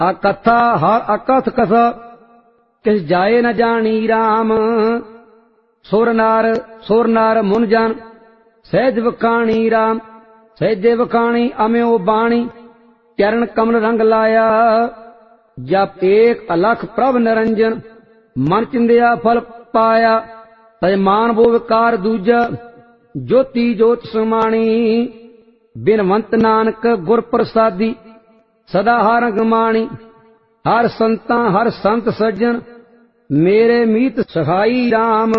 अकथा हर अकथ कथा किस जाए न जानी राम। सुर नार मुन जन सहज वखाणी राम। सहजे वखाणी अम्यो बाणी चरण कमल रंग लाया। जप एक अलख प्रभ निरंजन मन चिंदिया फल पाया। तजमान वो विकार दूजा ज्योति जोत समाणी। बिनवंत नानक गुर प्रसादी सदा हर गमाणी। हर संता हर संत सज्जन मेरे मीत सहाई राम।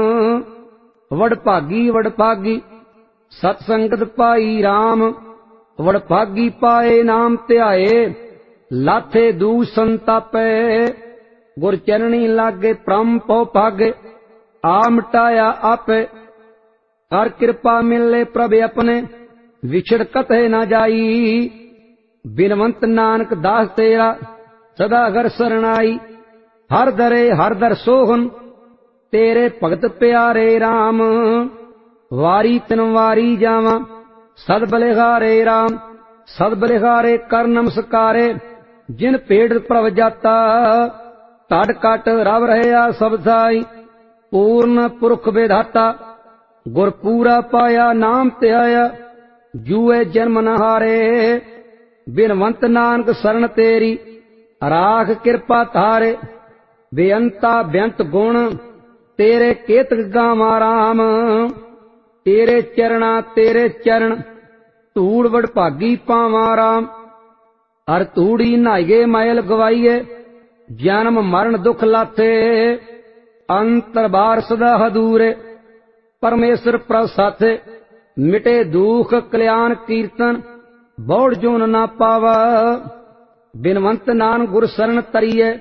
वडभागी सतसंगत पाई राम। वडभागी पाए नाम ध्याए लाथे दूष संतापे। गुर चरणी लागे परम पौ भागे आ मिटाया आपे। हर कृपा मिले प्रभ अपने विछड़ कथे न जाई। बिनवंत नानक दास तेरा सदा घर सरनाई। हर दर सोहन तेरे भगत प्यारे राम। वारी तिन वारी जावा सद बलिहारे राम। सद बलिहारे कर नमस्कारे जिन पेड़ प्रभ जाता। तड़ कट रव रहया सब साई पूर्ण पुरख विधाता। गुर पूरा पाया नाम ध्याया जूए जन्म न हारे। बिनवंत नानक शरण तेरी राख कृपा थारे। बेअंता बेअंत गुण तेरे केतक गावा राम। तेरे चरण धूड़ वडभागी पावा राम। हर धूड़ी नहाइए मैल गवाइए जन्म मरण दुख लाथे। अंतर बार सदा हदूरे परमेश्वर प्रभ साथे। मिटे दुख कल्याण कीर्तन बौड़ जोन ना पावा। बिनवंत नान गुर शरण तरिए